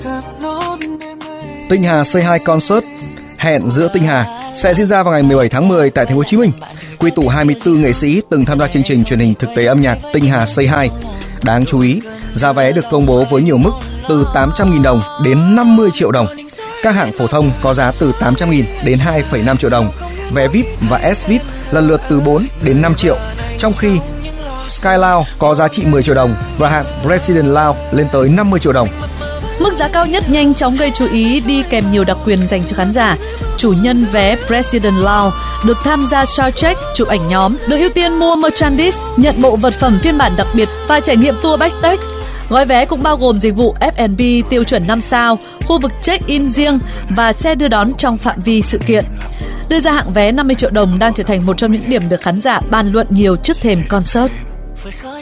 Tinh Hà Say Hi Concert, hẹn giữa Tinh Hà sẽ diễn ra vào ngày 17 tháng 10 tại thành phố Hồ Chí Minh, quy tụ 24 nghệ sĩ từng tham gia chương trình truyền hình thực tế âm nhạc Tinh Hà Say Hi. Đáng chú ý, giá vé được công bố với nhiều mức từ 800.000 đồng đến 50 triệu đồng. Các hạng phổ thông có giá từ 800.000 đến 2,5 triệu đồng. Vé VIP và S-VIP lần lượt từ 4 đến 5 triệu, trong khi Sky Lounge có giá trị 10 triệu đồng và hạng President Lounge lên tới 50 triệu đồng. Mức giá cao nhất nhanh chóng gây chú ý đi kèm nhiều đặc quyền dành cho khán giả. Chủ nhân vé President Lounge được tham gia soundcheck, chụp ảnh nhóm, được ưu tiên mua merchandise, nhận bộ vật phẩm phiên bản đặc biệt và trải nghiệm tour backstage. Gói vé cũng bao gồm dịch vụ F&B tiêu chuẩn 5 sao, khu vực check-in riêng và xe đưa đón trong phạm vi sự kiện. Đưa ra hạng vé 50 triệu đồng đang trở thành một trong những điểm được khán giả bàn luận nhiều trước thềm concert.